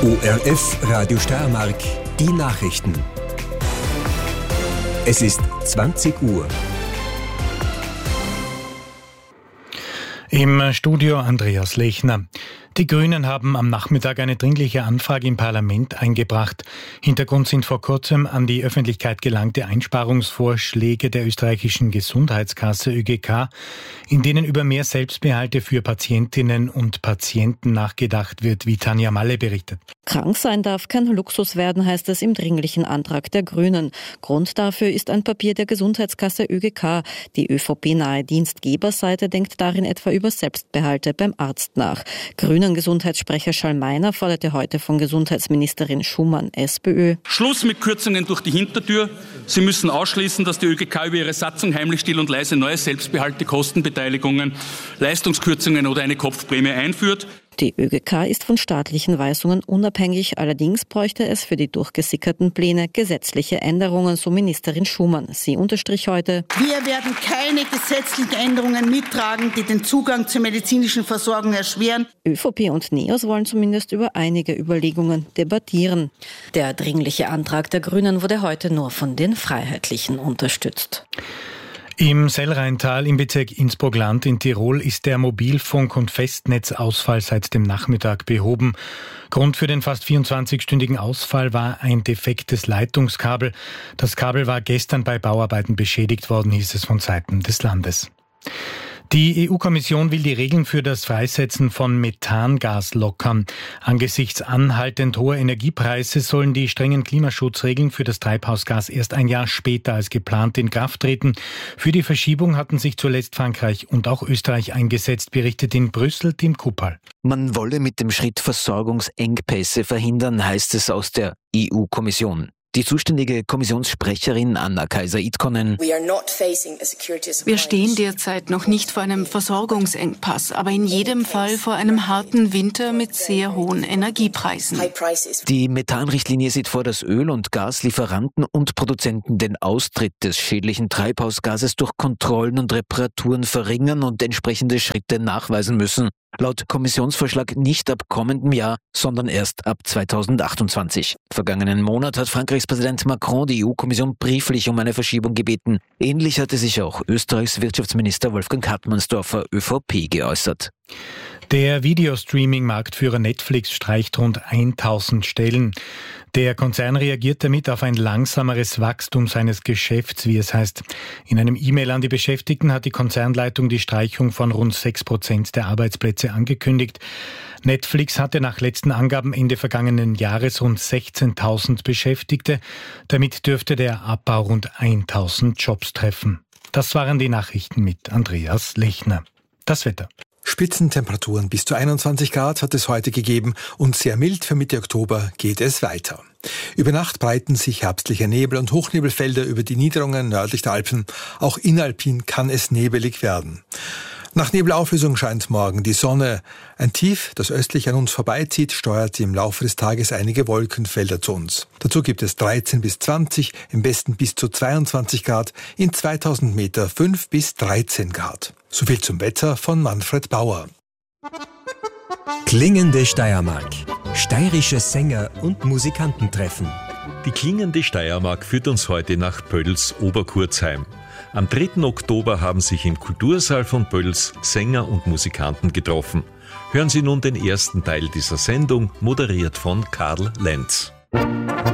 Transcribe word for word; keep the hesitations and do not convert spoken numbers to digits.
O R F Radio Steiermark, die Nachrichten. Es ist zwanzig Uhr. Im Studio Andreas Lechner. Die Grünen haben am Nachmittag eine dringliche Anfrage im Parlament eingebracht. Hintergrund sind vor kurzem an die Öffentlichkeit gelangte Einsparungsvorschläge der österreichischen Gesundheitskasse Ö G K, in denen über mehr Selbstbehalte für Patientinnen und Patienten nachgedacht wird, wie Tanja Malle berichtet. Krank sein darf kein Luxus werden, heißt es im dringlichen Antrag der Grünen. Grund dafür ist ein Papier der Gesundheitskasse Ö G K. Die ÖVP-nahe Dienstgeberseite denkt darin etwa über Selbstbehalte beim Arzt nach. Grünen Gesundheitssprecher Schallmeiner forderte heute von Gesundheitsministerin Schumann, SPÖ. Schluss mit Kürzungen durch die Hintertür. Sie müssen ausschließen, dass die Ö G K über ihre Satzung heimlich, still und leise neue Selbstbehalte, Kostenbeteiligungen, Leistungskürzungen oder eine Kopfprämie einführt. Die Ö G K ist von staatlichen Weisungen unabhängig, allerdings bräuchte es für die durchgesickerten Pläne gesetzliche Änderungen, so Ministerin Schumann. Sie unterstrich heute: Wir werden keine gesetzlichen Änderungen mittragen, die den Zugang zur medizinischen Versorgung erschweren. ÖVP und NEOS wollen zumindest über einige Überlegungen debattieren. Der dringliche Antrag der Grünen wurde heute nur von den Freiheitlichen unterstützt. Im Sellrheintal im Bezirk Innsbruck-Land in Tirol ist der Mobilfunk- und Festnetzausfall seit dem Nachmittag behoben. Grund für den fast vierundzwanzigstündigen Ausfall war ein defektes Leitungskabel. Das Kabel war gestern bei Bauarbeiten beschädigt worden, hieß es von Seiten des Landes. Die E U-Kommission will die Regeln für das Freisetzen von Methangas lockern. Angesichts anhaltend hoher Energiepreise sollen die strengen Klimaschutzregeln für das Treibhausgas erst ein Jahr später als geplant in Kraft treten. Für die Verschiebung hatten sich zuletzt Frankreich und auch Österreich eingesetzt, berichtet in Brüssel Tim Kuppal. Man wolle mit dem Schritt Versorgungsengpässe verhindern, heißt es aus der E U-Kommission. Die zuständige Kommissionssprecherin Anna Kaiser-Itkonen: Wir stehen derzeit noch nicht vor einem Versorgungsengpass, aber in jedem Fall vor einem harten Winter mit sehr hohen Energiepreisen. Die Methanrichtlinie sieht vor, dass Öl- und Gaslieferanten und Produzenten den Austritt des schädlichen Treibhausgases durch Kontrollen und Reparaturen verringern und entsprechende Schritte nachweisen müssen. Laut Kommissionsvorschlag nicht ab kommendem Jahr, sondern erst ab zweitausendachtundzwanzig. Vergangenen Monat hat Frankreichs Präsident Macron die E U-Kommission brieflich um eine Verschiebung gebeten. Ähnlich hatte sich auch Österreichs Wirtschaftsminister Wolfgang Hartmannsdorfer, ÖVP, geäußert. Der Videostreaming-Marktführer Netflix streicht rund tausend Stellen. Der Konzern reagiert damit auf ein langsameres Wachstum seines Geschäfts, wie es heißt. In einem E-Mail an die Beschäftigten hat die Konzernleitung die Streichung von rund sechs Prozent der Arbeitsplätze angekündigt. Netflix hatte nach letzten Angaben Ende vergangenen Jahres rund sechzehntausend Beschäftigte. Damit dürfte der Abbau rund tausend Jobs treffen. Das waren die Nachrichten mit Andreas Lechner. Das Wetter. Spitzentemperaturen bis zu einundzwanzig Grad hat es heute gegeben und sehr mild für Mitte Oktober geht es weiter. Über Nacht breiten sich herbstliche Nebel- und Hochnebelfelder über die Niederungen nördlich der Alpen. Auch inalpin kann es nebelig werden. Nach Nebelauflösung scheint morgen die Sonne. Ein Tief, das östlich an uns vorbeizieht, steuert im Laufe des Tages einige Wolkenfelder zu uns. Dazu gibt es dreizehn bis zwanzig, im Westen bis zu zweiundzwanzig Grad, in zweitausend Meter fünf bis dreizehn Grad. Soviel zum Wetter von Manfred Bauer. Klingende Steiermark. Steirische Sänger und Musikanten treffen. Die klingende Steiermark führt uns heute nach Pölz-Oberkurzheim. Am dritten Oktober haben sich im Kultursaal von Pölz Sänger und Musikanten getroffen. Hören Sie nun den ersten Teil dieser Sendung, moderiert von Karl Lenz.